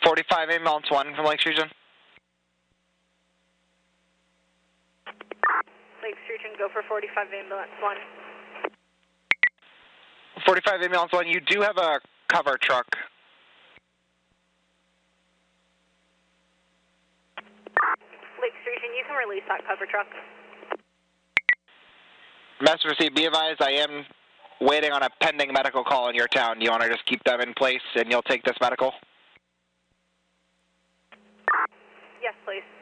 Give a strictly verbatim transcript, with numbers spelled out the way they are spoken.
forty-five ambulance one from Lakes Region. Lakes Region, go for forty-five ambulance one. forty-five ambulance one, you do have a cover truck. Lakes Region, you can release that cover truck. Master received, be advised, I am waiting on a pending medical call in your town. Do you want to just keep them in place and you'll take this medical? Yes, please.